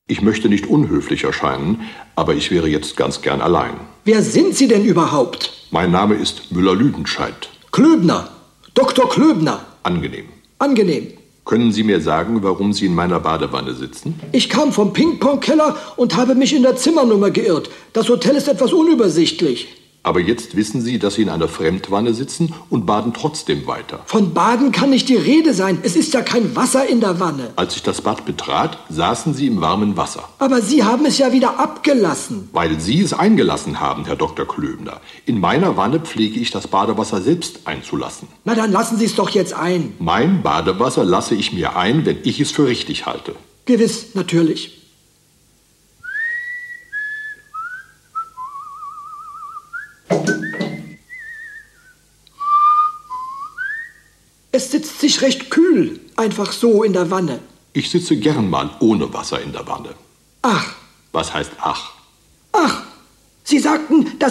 Ich möchte nicht unhöflich erscheinen, aber ich wäre jetzt ganz gern allein. Wer sind Sie denn überhaupt? Mein Name ist Müller-Lüdenscheid. Klöbner. Dr. Klöbner. Angenehm. Angenehm. Können Sie mir sagen, warum Sie in meiner Badewanne sitzen? Ich kam vom Ping-Pong-Keller und habe mich in der Zimmernummer geirrt. Das Hotel ist etwas unübersichtlich. Aber jetzt wissen Sie, dass Sie in einer Fremdwanne sitzen und baden trotzdem weiter. Von Baden kann nicht die Rede sein. Es ist ja kein Wasser in der Wanne. Als ich das Bad betrat, saßen Sie im warmen Wasser. Aber Sie haben es ja wieder abgelassen. Weil Sie es eingelassen haben, Herr Dr. Klöbner. In meiner Wanne pflege ich das Badewasser selbst einzulassen. Na, dann lassen Sie es doch jetzt ein. Mein Badewasser lasse ich mir ein, wenn ich es für richtig halte. Gewiss, natürlich. Es sitzt sich recht kühl, einfach so in der Wanne. Ich sitze gern mal ohne Wasser in der Wanne. Ach. Was heißt ach? Ach, Sie sagten, dass